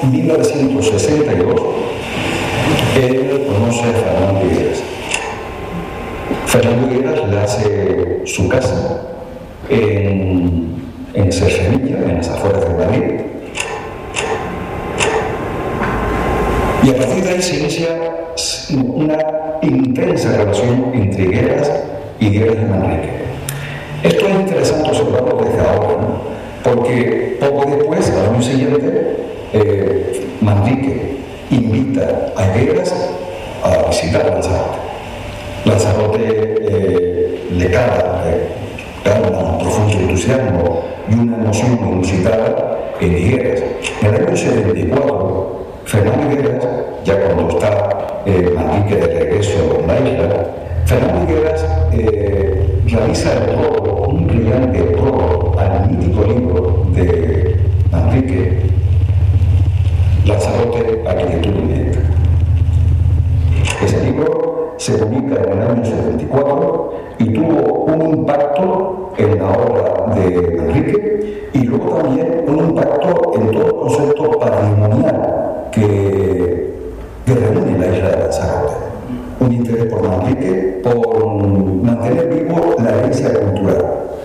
En 1962, él conoce a Fernando Higueras. Fernando Higueras le hace su casa en Cercedilla, en las afueras de Madrid. Y a partir de ahí se inicia una intensa relación entre Higueras y Manrique. Esto es interesante observarlo desde ahora, ¿no? Porque poco después, al año siguiente, Manrique invita a Higueras a visitar Lanzarote. Lanzarote le cala un profundo entusiasmo y una emoción inusitada en Higueras. En el año 74, Fernando Higueras, ya cuando está Manrique de regreso en la isla, Fernando Higueras realiza el prólogo, un brillante prólogo al mítico libro de Manrique, Lanzarote, Arquitectura Inédita. Ese libro se publica en el año 74 y tuvo un impacto en la obra de Manrique y luego también un impacto en todo